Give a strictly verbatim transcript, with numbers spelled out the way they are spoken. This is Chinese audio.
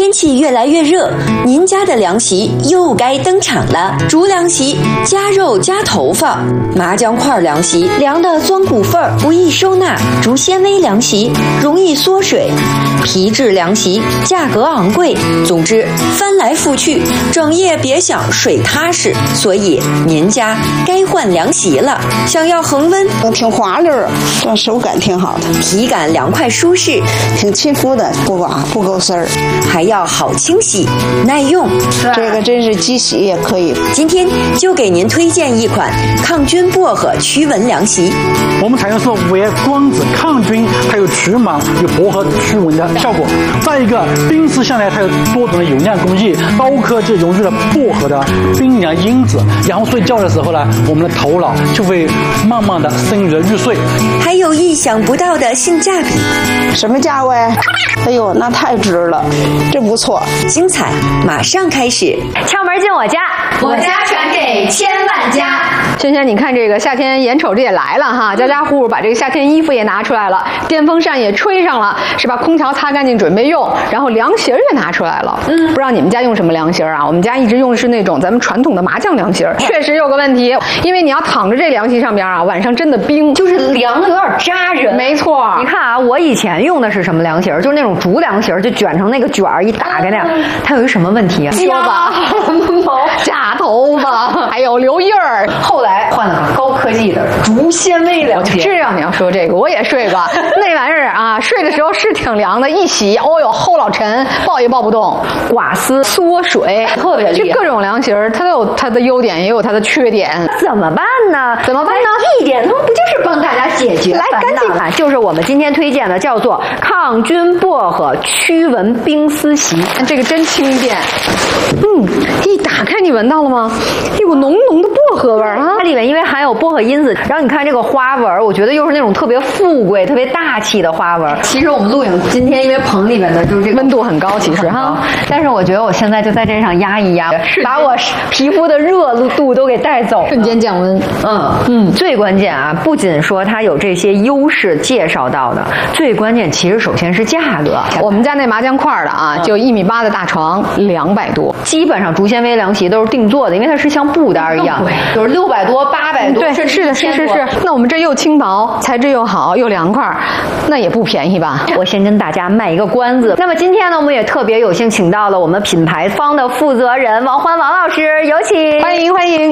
天气越来越热，您家的凉席又该登场了。竹凉席加肉加头发，麻姜块凉席凉的钻骨缝儿，不易收纳；竹纤维凉席容易缩水，皮质凉席价格昂贵。总之，翻来覆去，整夜别想睡踏实。所以您家该换凉席了。想要恒温， 挺滑溜儿，这手感挺好的， 体感凉快舒适， 挺亲肤的，不刮不勾丝儿， 还要好清洗耐用。 这个真是机洗也可以。 今天就给您推荐一款抗菌薄荷驱蚊凉席。 我们采用是五叶光子抗菌，还有除螨、有薄荷驱蚊的效果。再一个，冰丝向来它有多种的有量工艺，高科技融入了薄荷的冰凉因子，然后睡觉的时候呢，我们的头脑就会慢慢的深入入睡。 还有意想不到的性价比。 什么价位？哎呦，那太值了，这不错。 精彩马上开始。 敲门进我家， 我家传给千万家。 萱萱，你看这个夏天眼瞅着也来了哈，家家户户把这个夏天衣服也拿出来了，电风扇也吹上了，是吧？空调擦干净准备用，然后凉席也拿出来了。嗯，不知道你们家用什么凉席啊？我们家一直用的是那种咱们传统的麻将凉席。确实有个问题，因为你要躺着这凉席上边啊，晚上真的冰， 就是凉的有点扎人。 没错， 你看啊，我以前用的是什么凉席？就是那种竹凉席，就卷成那个卷儿一打开那样。它有一什么问题啊？ 说吧，扎头发，还有留印儿。 后来换了个高科技的竹纤维凉席。 这样你要说这个，我也睡过那玩意儿啊，睡的时候是挺凉的，一洗，哦哟，齁老沉，抱也抱不动，刮丝缩水， 特别厉害。 这各种凉席儿，它都有它的优点，也有它的缺点。 怎么办呢？ 怎么办呢？ 一点，他们不就是帮大家解决？ 来，赶紧啊！就是我们今天推荐的，叫做抗菌薄荷驱蚊冰丝席。 这个真轻便。嗯，一打开你闻到了吗？一股浓浓的薄荷味儿啊！ 它里面因为含有薄荷因子，然后你看这个花纹，我觉得又是那种特别富贵、特别大气的花纹。其实我们录影今天因为棚里面的就是这个温度很高，其实哈， 但是我觉得我现在就在这上压一压，把我皮肤的热度都给带走， 瞬间降温。 嗯嗯，最关键啊，不仅说它有这些优势介绍到的，最关键其实首先是价格。 我们家那麻将块的啊，就一米八的大床，两百多。 基本上竹纤维凉席都是定做的，因为它是像布单一样，就是六百多、八百多。 对，是的，是是是。那我们这又轻薄，材质又好，又凉快，那也不便宜吧？ 我先跟大家卖一个关子。那么今天呢，我们也特别有幸请到了我们品牌方的负责人王欢王老师，有请， 欢迎欢迎。